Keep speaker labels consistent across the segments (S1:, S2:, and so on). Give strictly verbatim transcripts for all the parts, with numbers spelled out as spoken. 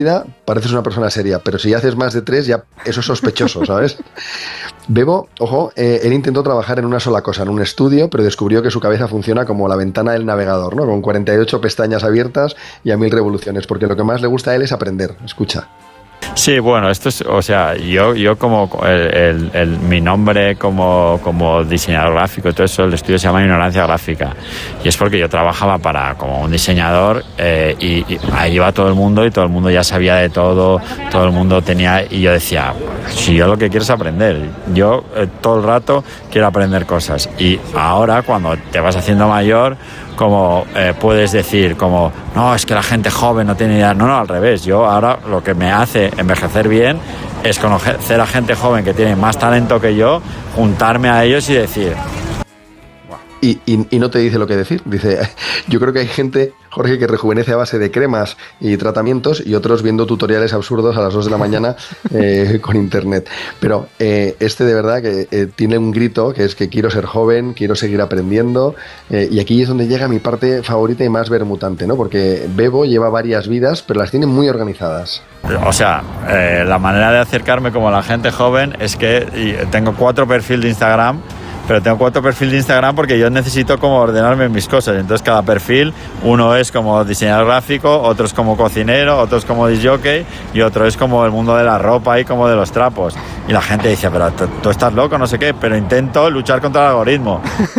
S1: pareces una persona seria, pero si haces más de tres, ya eso es sospechoso, ¿sabes? Bebo, ojo, eh, él intentó trabajar en una sola cosa, en un estudio, pero descubrió que su cabeza funciona como la ventana del navegador, ¿no? Con cuarenta y ocho pestañas abiertas y a mil revoluciones, porque lo que más le gusta a él es aprender. Escucha.
S2: Sí, bueno, esto es, o sea, yo, yo como el, el, el, mi nombre como, como diseñador gráfico y todo eso, el estudio se llama Ignorancia Gráfica, y es porque yo trabajaba para como un diseñador eh, y, y ahí iba todo el mundo y todo el mundo ya sabía de todo, todo el mundo tenía, y yo decía, si yo lo que quiero es aprender, yo eh, todo el rato quiero aprender cosas, y ahora cuando te vas haciendo mayor, como eh, puedes decir, como, no, es que la gente joven no tiene idea. No, no, al revés. Yo ahora lo que me hace envejecer bien es conocer a gente joven que tiene más talento que yo, juntarme a ellos y decir...
S1: Y, y, y no te dice lo que decir. Dice, yo creo que hay gente, Jorge, que rejuvenece a base de cremas y tratamientos y otros viendo tutoriales absurdos a las dos de la mañana eh, con internet. Pero eh, este de verdad que eh, tiene un grito que es que quiero ser joven, quiero seguir aprendiendo eh, y aquí es donde llega mi parte favorita y más vermutante, ¿no? Porque Bebo lleva varias vidas, pero las tiene muy organizadas.
S2: O sea, eh, la manera de acercarme como la gente joven es que tengo cuatro perfiles de Instagram. Pero tengo cuatro perfiles de Instagram porque yo necesito como ordenarme mis cosas. Entonces cada perfil, uno es como diseñador gráfico, otro es como cocinero, otro es como disc jockey y otro es como el mundo de la ropa y como de los trapos. Y la gente dice, pero tú estás loco, no sé qué, pero intento luchar contra el algoritmo.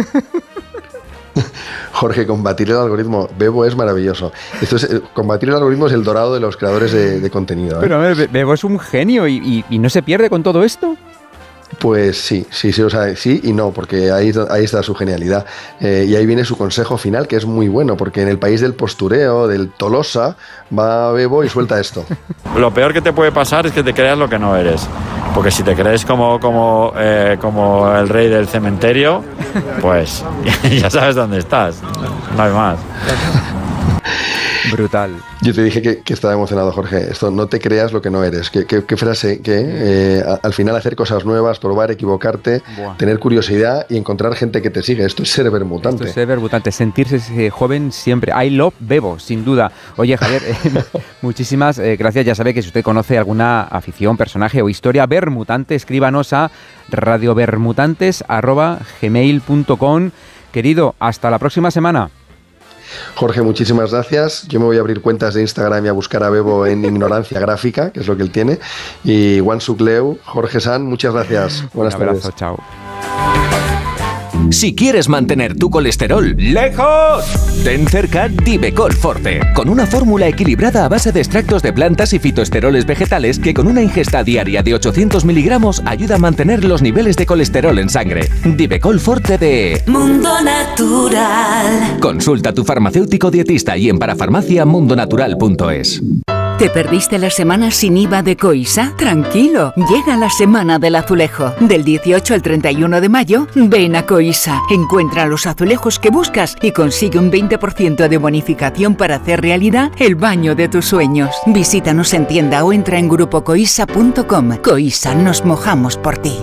S1: Jorge, combatir el algoritmo, Bebo es maravilloso. Esto es, combatir el algoritmo es el dorado de los creadores de, de contenido, ¿eh?
S3: Pero a ver, Bebo es un genio y, y, y no se pierde con todo esto.
S1: Pues sí, sí, sí, o sea, sí y no, porque ahí, ahí está su genialidad. Eh, y ahí viene su consejo final, que es muy bueno, porque en el país del postureo, del Tolosa, va Bebo y suelta esto.
S2: Lo peor que te puede pasar es que te creas lo que no eres. Porque si te crees como, como, eh, como el rey del cementerio, pues ya sabes dónde estás. No hay más.
S3: Brutal.
S1: Yo te dije que, que estaba emocionado, Jorge. Esto, no te creas lo que no eres. ¿Qué, qué, qué frase? Que eh, al final hacer cosas nuevas, probar, equivocarte, Buah. tener curiosidad y encontrar gente que te sigue. Esto es ser vermutante.
S3: Esto es ser vermutante, sentirse joven siempre. I love Bebo, sin duda. Oye, Javier, eh, muchísimas eh, gracias. Ya sabe que si usted conoce alguna afición, personaje o historia vermutante, escríbanos a radiovermutantes arroba gmail punto com. Querido, hasta la próxima semana.
S1: Jorge, muchísimas gracias. Yo me voy a abrir cuentas de Instagram y a buscar a Bebo en Ignorancia Gráfica, que es lo que él tiene. Y Juan Sucleu, Jorge San, muchas gracias. Buenas
S3: Un abrazo,
S1: tardes.
S3: Chao.
S4: Si quieres mantener tu colesterol lejos, ten cerca Divecol Forte, con una fórmula equilibrada a base de extractos de plantas y fitoesteroles vegetales que con una ingesta diaria de ochocientos miligramos ayuda a mantener los niveles de colesterol en sangre. Divecol Forte de
S5: Mundo Natural.
S4: Consulta a tu farmacéutico dietista y en parafarmacia mundo natural punto es.
S5: ¿Te perdiste la semana sin I V A de Coisa? Tranquilo, llega la semana del azulejo. Del dieciocho al treinta y uno de mayo, ven a Coisa. Encuentra los azulejos que buscas y consigue un veinte por ciento de bonificación para hacer realidad el baño de tus sueños. Visítanos en tienda o entra en grupo coisa punto com. Coisa, nos mojamos por ti.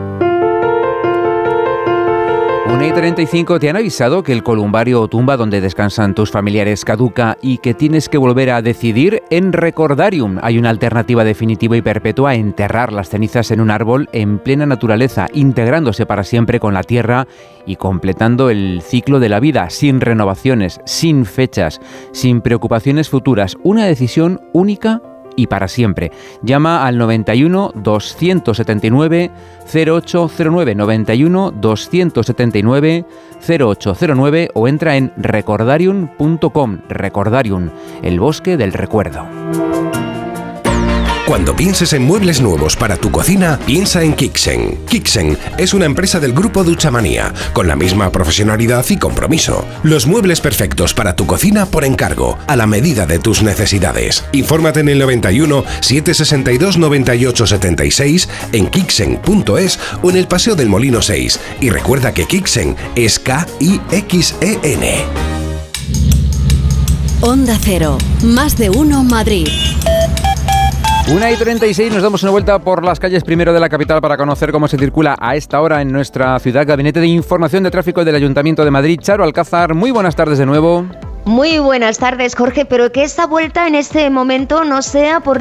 S3: una y treinta y cinco, ¿te han avisado que el columbario o tumba donde descansan tus familiares caduca y que tienes que volver a decidir? En Recordarium hay una alternativa definitiva y perpetua a enterrar las cenizas en un árbol en plena naturaleza, integrándose para siempre con la tierra y completando el ciclo de la vida, sin renovaciones, sin fechas, sin preocupaciones futuras. Una decisión única y para siempre. Llama al noventa y uno, doscientos setenta y nueve, cero ocho cero nueve, noventa y uno, doscientos setenta y nueve, cero ocho cero nueve o entra en recordarium punto com. Recordarium, el bosque del recuerdo.
S6: Cuando pienses en muebles nuevos para tu cocina, piensa en Kixen. Kixen es una empresa del grupo Duchamanía, con la misma profesionalidad y compromiso. Los muebles perfectos para tu cocina por encargo, a la medida de tus necesidades. Infórmate en el noventa y uno, setecientos sesenta y dos, noventa y ocho setenta y seis, en kixen punto es o en el Paseo del Molino seis. Y recuerda que Kixen es K I X E N.
S7: Onda Cero, más de uno Madrid.
S3: una y treinta y seis, nos damos una vuelta por las calles primero de la capital para conocer cómo se circula a esta hora en nuestra ciudad. Gabinete de Información de Tráfico del Ayuntamiento de Madrid. Charo Alcázar, muy buenas tardes de nuevo.
S8: Muy buenas tardes, Jorge, pero que esta vuelta en este momento no sea por